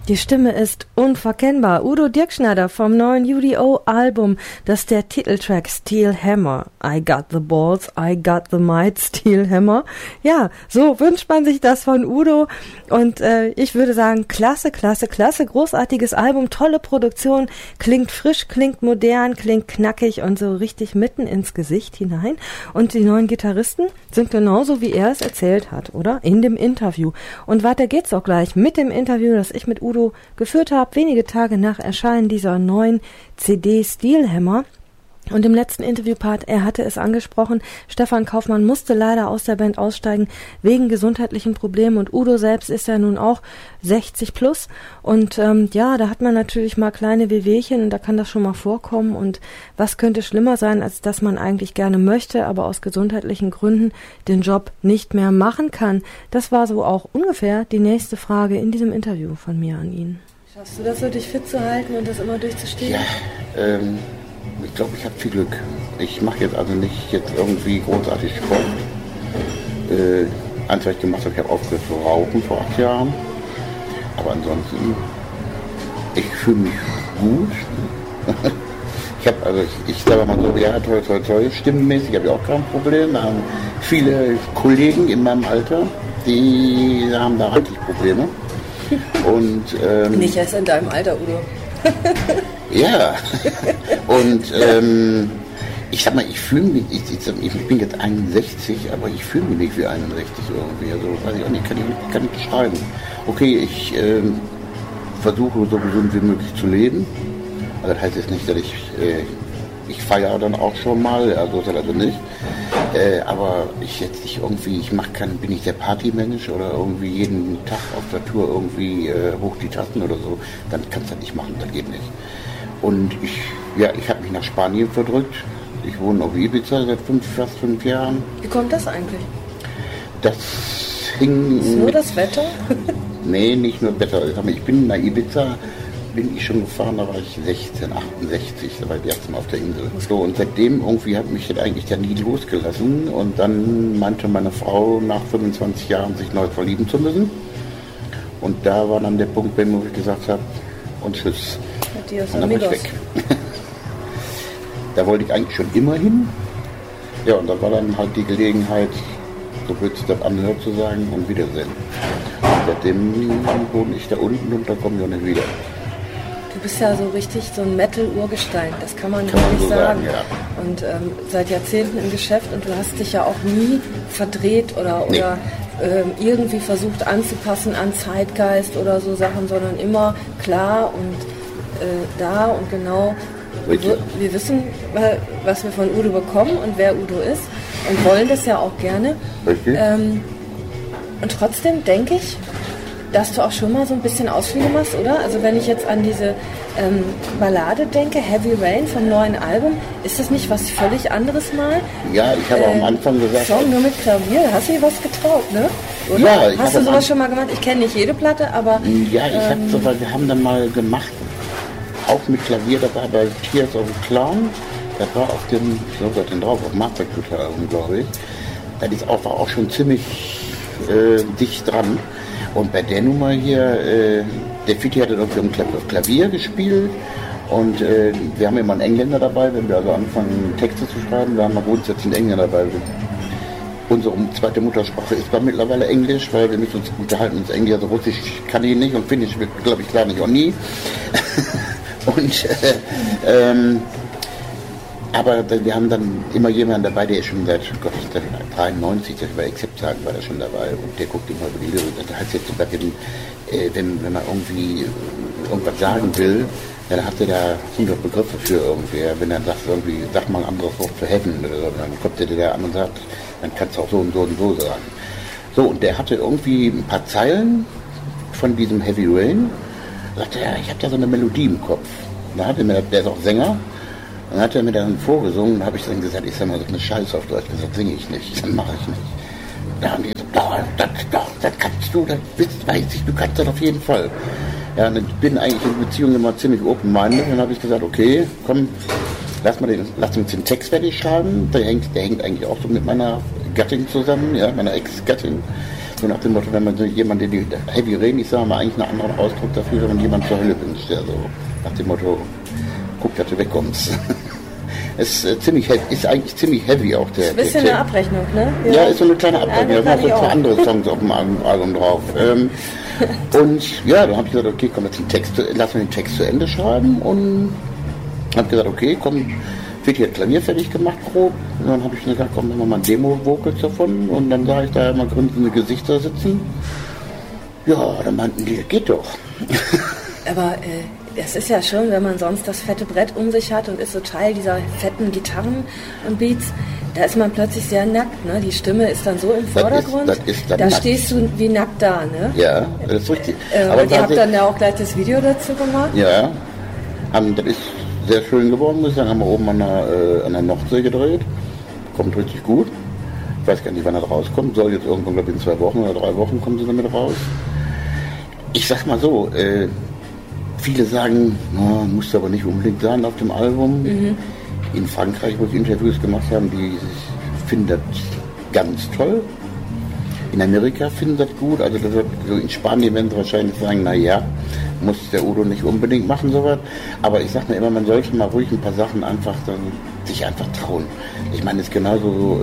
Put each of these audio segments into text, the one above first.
Die Stimme ist unverkennbar. Udo Dirkschneider vom neuen UDO-Album. Das ist der Titeltrack Steel Hammer. I got the balls, I got the might, Steel Hammer. Ja, so wünscht man sich das von Udo. Und ich würde sagen, klasse, klasse, klasse. Großartiges Album, tolle Produktion. Klingt frisch, klingt modern, klingt knackig und so richtig mitten ins Gesicht hinein. Und die neuen Gitarristen sind genauso, wie er es erzählt hat, oder? In dem Interview. Und weiter geht's auch gleich mit dem Interview, das ich mit Udo geführt habe, wenige Tage nach Erscheinen dieser neuen CD Steel Hammer. Und im letzten Interviewpart, er hatte es angesprochen, Stefan Kaufmann musste leider aus der Band aussteigen wegen gesundheitlichen Problemen und Udo selbst ist ja nun auch 60 plus und ja, da hat man natürlich mal kleine Wehwehchen und da kann das schon mal vorkommen und was könnte schlimmer sein, als dass man eigentlich gerne möchte, aber aus gesundheitlichen Gründen den Job nicht mehr machen kann. Das war so auch ungefähr die nächste Frage in diesem Interview von mir an ihn. Schaffst du das so, dich fit zu halten und das immer durchzustehen? Ja, ich glaube, ich habe viel Glück. Ich mache jetzt also nicht jetzt irgendwie großartig Sport. Eins, was ich gemacht habe, ich habe aufgehört zu rauchen vor 8 Jahren. Aber ansonsten, ich fühle mich gut. Ich sage mal so, ja, toll, stimmenmäßig habe ich auch kein Problem. Da haben viele Kollegen in meinem Alter, die haben da richtig Probleme. Und, nicht erst in deinem Alter, Udo. Ja, und ich sag mal, ich fühle mich, ich bin jetzt 61, aber ich fühle mich nicht wie 61 irgendwie, also weiß ich auch nicht, kann ich nicht beschreiben. Okay, ich versuche so gesund wie möglich zu leben, also das heißt jetzt nicht, dass ich feiere dann auch schon mal, also ist das also nicht, aber bin ich der Partymensch oder irgendwie jeden Tag auf der Tour irgendwie hoch die Tasten oder so, dann kannst du das nicht machen, das geht nicht. Und ich habe mich nach Spanien verdrückt. Ich wohne auf Ibiza seit fast 5 Jahren. Wie kommt das eigentlich? Das hing... Ist nur das Wetter? Nee, nicht nur Wetter. Ich bin nach Ibiza, bin ich schon gefahren, da war ich 16, 68, da war ich das erste Mal auf der Insel. So, und seitdem irgendwie hat mich das eigentlich dann nie losgelassen. Und dann meinte meine Frau, nach 25 Jahren sich neu verlieben zu müssen. Und da war dann der Punkt, wo ich gesagt habe, und tschüss. Und dann war ich weg. Da wollte ich eigentlich schon immer hin. Ja, und da war dann halt die Gelegenheit, so blöd sich das anhört zu sagen, und Wiedersehen. Und seitdem wohne ich da unten und da komme ich auch nicht wieder. Du bist ja so richtig so ein Metal-Urgestein, das kann man wirklich so sagen. Ja. Und seit Jahrzehnten im Geschäft und du hast dich ja auch nie verdreht oder irgendwie versucht anzupassen an Zeitgeist oder so Sachen, sondern immer klar und da und genau. Wir wissen, was wir von Udo bekommen und wer Udo ist und wollen das ja auch gerne. Und trotzdem denke ich, dass du auch schon mal so ein bisschen Ausflüge machst, oder? Also wenn ich jetzt an diese Ballade denke, Heavy Rain vom neuen Album, ist das nicht was völlig anderes mal? Ja, ich habe am Anfang gesagt... Song nur mit Klavier, da hast du dir was getraut, ne? Oder? Ja, hast du sowas schon mal gemacht? Ich kenne nicht jede Platte, aber... Ja, wir haben dann mal gemacht, auch mit Klavier, da war bei Tears of a Clown, das war auf dem, drauf, auf Mastercute-Album, glaube ich. Das war auch schon ziemlich dicht dran. Und bei der Nummer hier, der Fitti hatte irgendwie auf Klavier gespielt und wir haben immer einen Engländer dabei, wenn wir also anfangen Texte zu schreiben, wir haben grundsätzlich einen Engländer dabei. Unsere zweite Muttersprache ist mittlerweile Englisch, weil wir müssen uns unterhalten, uns Englisch, also Russisch kann ich nicht und Finnisch glaube ich klar nicht auch nie. Und aber wir haben dann immer jemanden dabei, der ist schon seit 93, das war Accept-Tagen, war der schon dabei und der guckt immer über die Lyrik. Das heißt jetzt zum Beispiel, wenn man irgendwie irgendwas sagen will, dann hat er da 100 Begriffe für irgendwie. Wenn er sagt, irgendwie, sag mal ein anderes Wort für Heaven oder so, dann kommt der da an und sagt, dann kannst du auch so und so und so sagen. So, und der hatte irgendwie ein paar Zeilen von diesem Heavy Rain. Sagte er, ich habe da so eine Melodie im Kopf. Da hat er mir, der ist auch Sänger, dann hat er mir dann vorgesungen, da habe ich dann gesagt, ich sag mal, das ist eine Scheiße auf Deutsch, gesagt, singe ich nicht, dann mache ich nicht. Da haben die gesagt, doch, das kannst du, das weiß ich, du kannst das auf jeden Fall. Ja, und ich bin eigentlich in Beziehungen immer ziemlich open-minded, dann habe ich gesagt, okay, komm, lass uns den Text fertig schreiben, der hängt eigentlich auch so mit meiner Gattin zusammen, ja, meiner Ex-Gattin. so nach dem Motto, wenn man so jemanden, die Heavy reden, ich sage mal eigentlich einen anderen Ausdruck dafür, wenn man jemanden zur Hölle wünscht, ja, so nach dem Motto, guck, dass du wegkommst. Es ist ist eigentlich ziemlich heavy auch der. Ist ein bisschen eine Abrechnung, ne? Ja, ist so eine kleine Abrechnung. Da sind zwei andere Songs auf dem Album drauf. Und ja, dann habe ich gesagt, okay, komm, lass mir den Text zu Ende schreiben und habe gesagt, okay, komm, wird hier Klavier fertig gemacht, grob. Und dann habe ich gesagt, komm, machen wir mal ein Demo-Vocals davon und dann sah ich da immer grinsende Gesichter sitzen. Ja, dann meinten die, geht doch. Aber es ist ja schon, wenn man sonst das fette Brett um sich hat und ist so Teil dieser fetten Gitarren und Beats, da ist man plötzlich sehr nackt, ne? Die Stimme ist dann so im Vordergrund, da nackt. Stehst du wie nackt da, ne? Ja, das ist richtig. Aber ihr habt dann ja auch gleich das Video dazu gemacht? Ja, das ist sehr schön geworden, muss ich sagen, haben wir oben an der Nordsee gedreht, kommt richtig gut. Ich weiß gar nicht, wann das rauskommt, soll jetzt irgendwann, glaube ich, in 2 Wochen oder 3 Wochen kommen sie damit raus. Ich sag mal so, viele sagen, muss aber nicht unbedingt sein auf dem Album. Mhm. In Frankreich, wo ich Interviews gemacht habe, die finden das ganz toll. In Amerika finden das gut. Also so in Spanien werden sie wahrscheinlich sagen, naja, muss der Udo nicht unbedingt machen, sowas. Aber ich sag mir immer, man sollte mal ruhig ein paar Sachen sich einfach trauen. Ich meine, es ist genauso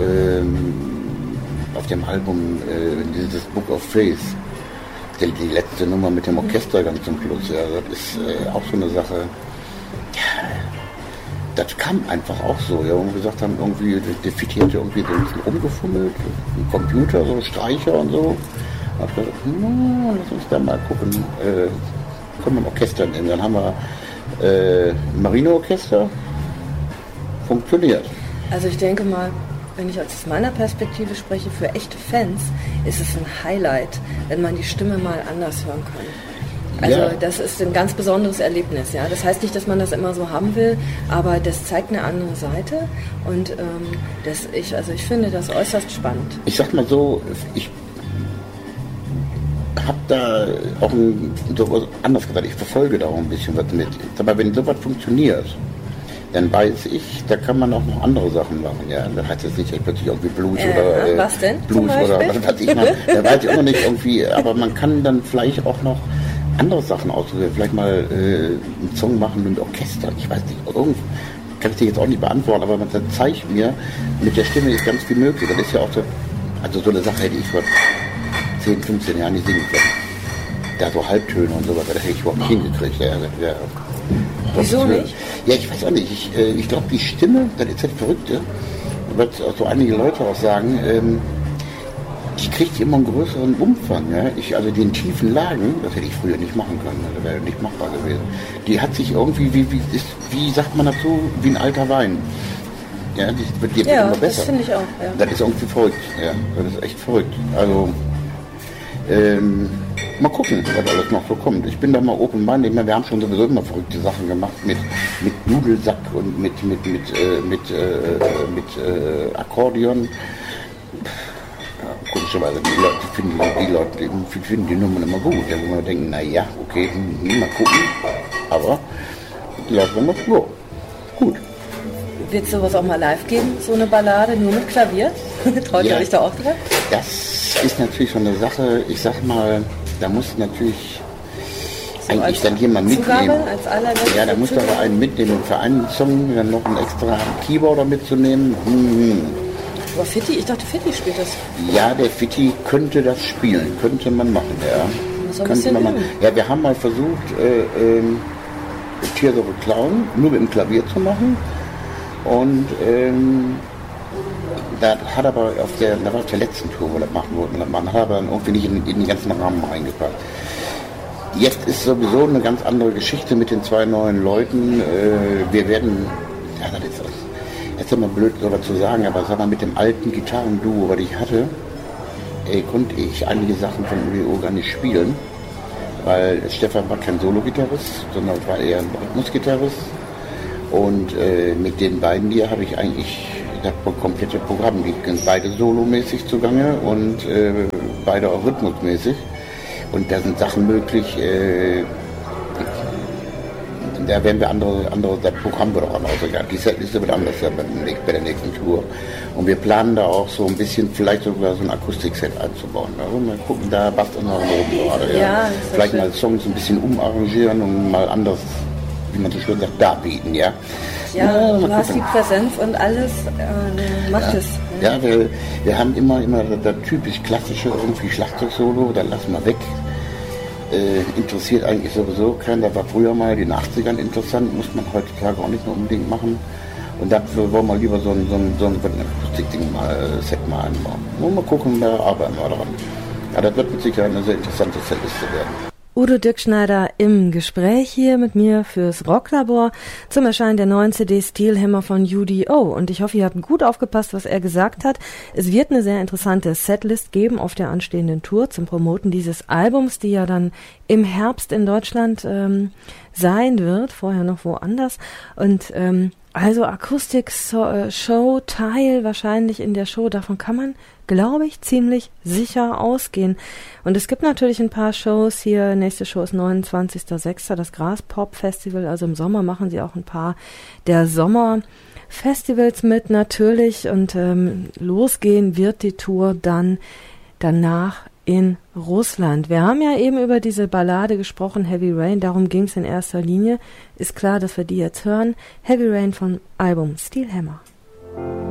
auf dem Album dieses Book of Faith. Die letzte Nummer mit dem Orchester ganz zum Schluss, ja, das ist auch so eine Sache, ja, das kam einfach auch so, ja, wo wir gesagt haben, irgendwie, der Fitti hatte irgendwie so ein bisschen rumgefummelt, ein Computer, so Streicher und so. Da hab ich gesagt, lass uns da mal gucken, können wir ein Orchester nehmen. Dann haben wir Marino-Orchester, funktioniert. Also ich denke mal, wenn ich aus meiner Perspektive spreche, für echte Fans ist es ein Highlight, wenn man die Stimme mal anders hören kann. Also ja. Das ist ein ganz besonderes Erlebnis. Ja? Das heißt nicht, dass man das immer so haben will, aber das zeigt eine andere Seite und ich finde das äußerst spannend. Ich sag mal so, ich habe da auch so anders gesagt, ich verfolge da auch ein bisschen was mit. Aber wenn sowas funktioniert, dann weiß ich, da kann man auch noch andere Sachen machen. Ja, da heißt es nicht plötzlich irgendwie Blues oder was denn? Blues oder was weiß ich mal. Da weiß ich auch noch nicht irgendwie, aber man kann dann vielleicht auch noch andere Sachen ausprobieren. Vielleicht mal einen Song machen mit Orchester. Ich weiß nicht, kann ich dir jetzt auch nicht beantworten, aber man zeigt mir, mit der Stimme ist ganz viel möglich. Das ist ja auch so, also so eine Sache hätte ich vor 10, 15 Jahren nicht singen können. Da so Halbtöne und sowas, das hätte ich überhaupt nicht hingekriegt. Ja. Wieso nicht? Ja, ich weiß auch nicht. Ich glaube, die Stimme, das ist das Verrückte, wird auch so einige Leute auch sagen, die kriegt immer einen größeren Umfang. Ja? Also den tiefen Lagen, das hätte ich früher nicht machen können, das wäre nicht machbar gewesen. Die hat sich irgendwie, wie sagt man dazu, wie ein alter Wein. Ja, die wird immer besser. Das finde ich auch. Ja. Das ist irgendwie verrückt. Ja, das ist echt verrückt. Also, mal gucken, was alles noch so kommt. Ich bin da mal open-minded. Ich meine, wir haben schon sowieso immer verrückte Sachen gemacht mit Nudelsack und mit Akkordeon. Ja, komischerweise, die Leute finden die Nummern immer gut. Ja, wo man denken, naja, okay, mal gucken. Aber die Leute sagen, ja, gut. Wird es sowas auch mal live geben, so eine Ballade, nur mit Klavier? Traut ihr euch da auch dran? Das ist natürlich schon eine Sache, ich sag mal, da muss natürlich so eigentlich dann jemand mitnehmen. Ja, da muss aber einen mitnehmen. Und für einen Song dann noch einen extra Keyboarder mitzunehmen. Aber Fitti, ich dachte, Fitti spielt das. Ja, der Fitti könnte das spielen, könnte man machen, ja. Könnte man machen. Ja, wir haben mal versucht, Tears of a Clown nur mit dem Klavier zu machen. Und da hat aber auf der letzten Tour, wo wir das machen wollten, man hat aber dann irgendwie nicht in den ganzen Rahmen reingepackt. Jetzt ist sowieso eine ganz andere Geschichte mit den 2 neuen Leuten. Wir werden, ja, das ist jetzt immer blöd sowas zu sagen, aber sag mal, mit dem alten Gitarrenduo, was ich hatte, konnte ich einige Sachen von UDO gar nicht spielen, weil Stefan war kein Solo-Gitarrist, sondern war eher ein Rhythmus-Gitarrist. Und mit den beiden hier habe ich eigentlich das komplette Programm, die sind beide solomäßig zugange und beide auch rhythmusmäßig. Und da sind Sachen möglich, da werden wir das Programm wird auch anders. Ja, die Setliste wird anders sein bei der nächsten Tour. Und wir planen da auch so ein bisschen, vielleicht sogar so ein Akustikset einzubauen. Also mal gucken, da basteln wir oben gerade. Ja. Vielleicht mal Songs ein bisschen umarrangieren und mal anders, wie man so schön sagt, darbieten, ja. Ja, du hast die Präsenz und alles, macht es. Ja, wir haben immer das typisch klassische irgendwie Schlagzeug-Solo, dann lassen wir weg. Interessiert eigentlich sowieso keinen, das war früher mal in den 80ern interessant, muss man heutzutage auch nicht mehr unbedingt machen. Und dafür wollen wir lieber so ein Akustikding Set mal einbauen. Und mal gucken, da arbeiten wir dran. Ja, das wird mit Sicherheit eine sehr interessante Setliste werden. Udo Dirkschneider im Gespräch hier mit mir fürs Rocklabor zum Erscheinen der neuen CD Steel Hammer von UDO. Und ich hoffe, ihr habt gut aufgepasst, was er gesagt hat. Es wird eine sehr interessante Setlist geben auf der anstehenden Tour zum Promoten dieses Albums, die ja dann im Herbst in Deutschland sein wird, vorher noch woanders. Und also Akustik-Show-Teil wahrscheinlich in der Show, davon kann man, glaube ich, ziemlich sicher ausgehen. Und es gibt natürlich ein paar Shows hier, nächste Show ist 29.06., das Graspop-Festival, also im Sommer machen sie auch ein paar der Sommerfestivals mit natürlich und losgehen wird die Tour dann danach in Russland. Wir haben ja eben über diese Ballade gesprochen, Heavy Rain, darum ging es in erster Linie. Ist klar, dass wir die jetzt hören. Heavy Rain vom Album Steel Hammer.